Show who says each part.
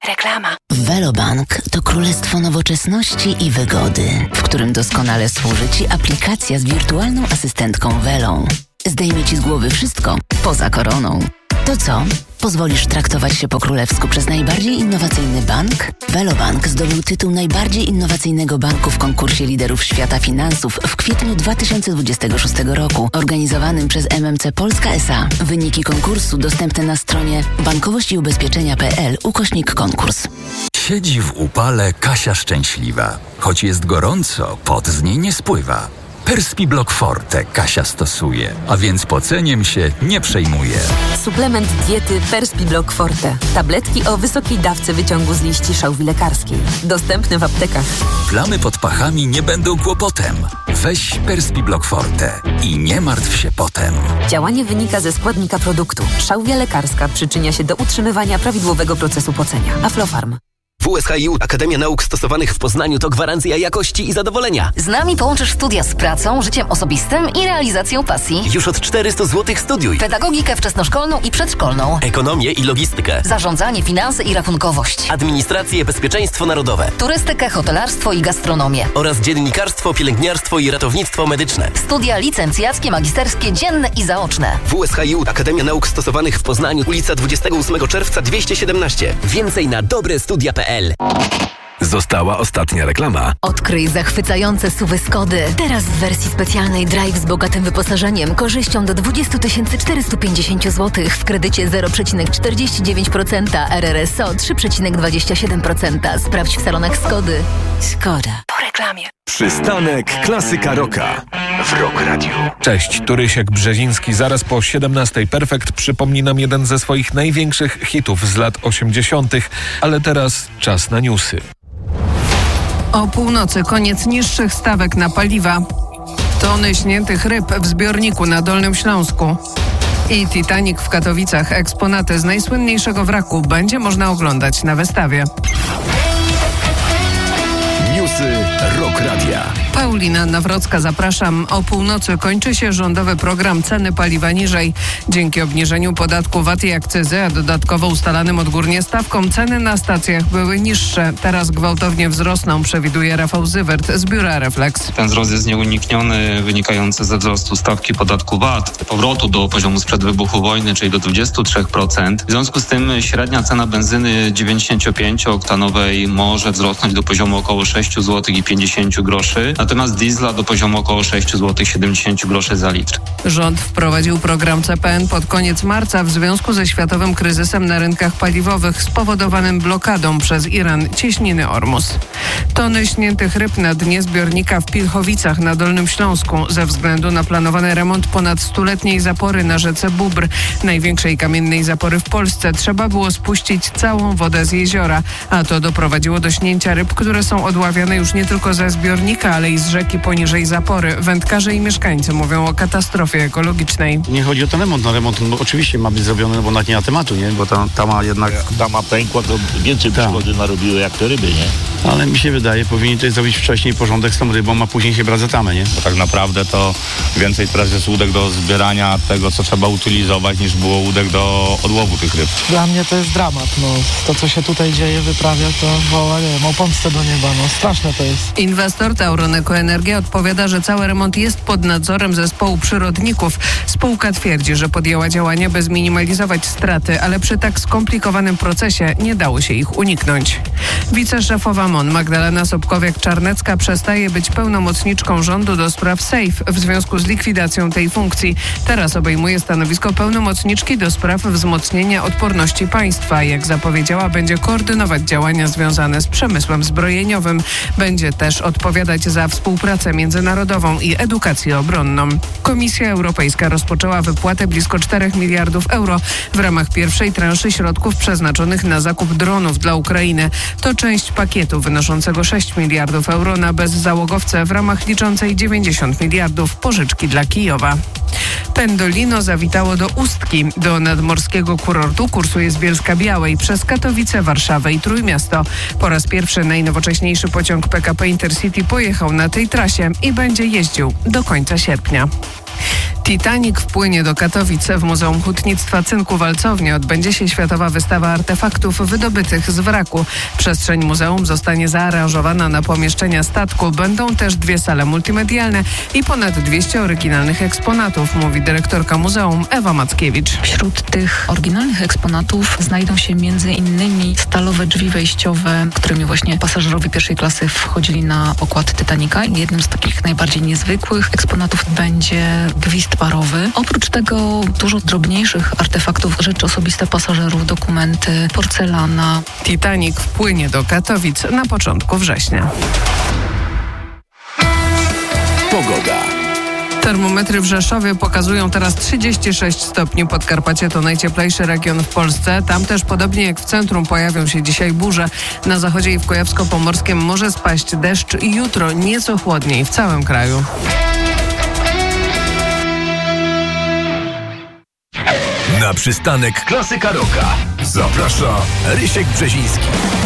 Speaker 1: Reklama.
Speaker 2: Velobank to królestwo nowoczesności i wygody, w którym doskonale służy Ci aplikacja z wirtualną asystentką Velą. Zdejmie Ci z głowy wszystko, poza koroną. To co? Pozwolisz traktować się po królewsku przez najbardziej innowacyjny bank? Velobank zdobył tytuł najbardziej innowacyjnego banku w konkursie liderów świata finansów w kwietniu 2026 roku, organizowanym przez MMC Polska S.A. Wyniki konkursu dostępne na stronie bankowościubezpieczenia.pl/konkurs.
Speaker 3: Siedzi w upale Kasia szczęśliwa. Choć jest gorąco, pot z niej nie spływa. Perspiblock Forte Kasia stosuje, a więc poceniem się nie przejmuje.
Speaker 1: Suplement diety Perspiblock Forte. Tabletki o wysokiej dawce wyciągu z liści szałwi lekarskiej. Dostępne w aptekach.
Speaker 3: Plamy pod pachami nie będą kłopotem. Weź Perspiblock Forte i nie martw się potem.
Speaker 1: Działanie wynika ze składnika produktu. Szałwia lekarska przyczynia się do utrzymywania prawidłowego procesu pocenia. Aflofarm.
Speaker 4: WSHiU Akademia Nauk Stosowanych w Poznaniu to gwarancja jakości i zadowolenia.
Speaker 5: Z nami połączysz studia z pracą, życiem osobistym i realizacją pasji.
Speaker 4: Już od 400 zł studiuj.
Speaker 5: Pedagogikę wczesnoszkolną i przedszkolną.
Speaker 4: Ekonomię i logistykę.
Speaker 5: Zarządzanie, finanse i rachunkowość.
Speaker 4: Administrację, bezpieczeństwo narodowe.
Speaker 5: Turystykę, hotelarstwo i gastronomię.
Speaker 4: Oraz dziennikarstwo, pielęgniarstwo i ratownictwo medyczne.
Speaker 5: Studia licencjackie, magisterskie, dzienne i zaoczne.
Speaker 4: WSHiU Akademia Nauk Stosowanych w Poznaniu, ulica 28 czerwca 217. Więcej na dobrestudia.pl.
Speaker 6: Została ostatnia reklama.
Speaker 7: Odkryj zachwycające SUV-y Skody. Teraz w wersji specjalnej Drive z bogatym wyposażeniem, korzyścią do 20 450 zł w kredycie 0,49%, RRSO 3,27%. Sprawdź w salonach Skody. Skoda.
Speaker 1: Po reklamie.
Speaker 6: Przystanek Klasyka Rocka w Rock Radio.
Speaker 8: Cześć, tu Rysiek Brzeziński. Zaraz po 17:00 Perfekt przypomni nam jeden ze swoich największych hitów z lat 80., ale teraz czas na newsy.
Speaker 9: O północy koniec niższych stawek na paliwa. Tony śniętych ryb w zbiorniku na Dolnym Śląsku. I Titanic w Katowicach. Eksponaty z najsłynniejszego wraku będzie można oglądać na wystawie.
Speaker 6: Newsy Rock Radia.
Speaker 9: Paulina Nawrocka, zapraszam. O północy kończy się rządowy program Ceny paliwa niżej. Dzięki obniżeniu podatku VAT i akcyzy, a dodatkowo ustalanym odgórnie stawkom, ceny na stacjach były niższe. Teraz gwałtownie wzrosną, przewiduje Rafał Zywert z biura Reflex.
Speaker 10: Ten wzrost jest nieunikniony, wynikający ze wzrostu stawki podatku VAT, powrotu do poziomu sprzed wybuchu wojny, czyli do 23%. W związku z tym średnia cena benzyny 95-oktanowej może wzrosnąć do poziomu około 6 zł i 50 groszy. Natomiast diesla do poziomu około 6 zł 70 groszy za litr.
Speaker 9: Rząd wprowadził program CPN pod koniec marca w związku ze światowym kryzysem na rynkach paliwowych spowodowanym blokadą przez Iran cieśniny Ormus. Tony śniętych ryb na dnie zbiornika w Pilchowicach na Dolnym Śląsku ze względu na planowany remont ponad 100-letniej zapory na rzece Bóbr, największej kamiennej zapory w Polsce, trzeba było spuścić całą wodę z jeziora, a to doprowadziło do śnięcia ryb, które są odławiane już nie tylko ze zbiornika, ale i z rzeki poniżej zapory. Wędkarze i mieszkańcy mówią o katastrofie ekologicznej.
Speaker 11: Nie chodzi o ten remont. Remont oczywiście ma być zrobiony, bo nie ma tematu, nie? Bo ta ma jednak...
Speaker 12: Dama pękła, to więcej szkody narobiły jak te ryby, nie?
Speaker 11: Ale mi się wydaje, powinni tutaj zrobić wcześniej porządek z tą rybą, a później się brać za tamę, nie?
Speaker 13: Bo tak naprawdę to więcej teraz jest łódek do zbierania tego, co trzeba utylizować, niż było łódek do odłowu tych ryb.
Speaker 14: Dla mnie to jest dramat, To, co się tutaj dzieje, wyprawia, to woła, nie wiem, o pomstę do nieba, Straszne to jest.
Speaker 9: Inwestor Tauron Ekoenergia odpowiada, że cały remont jest pod nadzorem zespołu przyrodników. Spółka twierdzi, że podjęła działania, by zminimalizować straty, ale przy tak skomplikowanym procesie nie dało się ich uniknąć. Wiceszefowa MON Magdalena Sobkowiak-Czarnecka przestaje być pełnomocniczką rządu do spraw SAFE w związku z likwidacją tej funkcji. Teraz obejmuje stanowisko pełnomocniczki do spraw wzmocnienia odporności państwa. Jak zapowiedziała, będzie koordynować działania związane z przemysłem zbrojeniowym. Będzie też odpowiadać za współpracę międzynarodową i edukację obronną. Komisja Europejska rozpoczęła wypłatę blisko 4 miliardów euro w ramach pierwszej transzy środków przeznaczonych na zakup dronów dla Ukrainy. To część pakietu wynoszącego 6 miliardów euro na bezzałogowce w ramach liczącej 90 miliardów pożyczki dla Kijowa. Pendolino zawitało do Ustki. Do nadmorskiego kurortu kursuje z Bielska-Białej przez Katowice, Warszawę i Trójmiasto. Po raz pierwszy najnowocześniejszy pociąg PKP Intercity pojechał na tej trasie i będzie jeździł do końca sierpnia. Titanic wpłynie do Katowic. W Muzeum Hutnictwa Cynku Walcownia odbędzie się światowa wystawa artefaktów wydobytych z wraku. Przestrzeń muzeum zostanie zaaranżowana na pomieszczenia statku. Będą też 2 sale multimedialne i ponad 200 oryginalnych eksponatów, mówi dyrektorka muzeum Ewa Mackiewicz.
Speaker 15: Wśród tych oryginalnych eksponatów znajdą się m.in. stalowe drzwi wejściowe, którymi właśnie pasażerowie pierwszej klasy wchodzili na pokład Titanica. Jednym z takich najbardziej niezwykłych eksponatów będzie gwizd parowy. Oprócz tego dużo drobniejszych artefaktów, rzeczy osobiste pasażerów, dokumenty, porcelana.
Speaker 9: Titanic wpłynie do Katowic na początku września.
Speaker 6: Pogoda.
Speaker 9: Termometry w Rzeszowie pokazują teraz 36 stopni. Podkarpacie to najcieplejszy region w Polsce. Tam też podobnie jak w centrum pojawią się dzisiaj burze. Na zachodzie i w Kujawsko-Pomorskiem może spaść deszcz i jutro nieco chłodniej w całym kraju.
Speaker 6: Na przystanek Klasyka Rocka zaprasza Rysiek Brzeziński.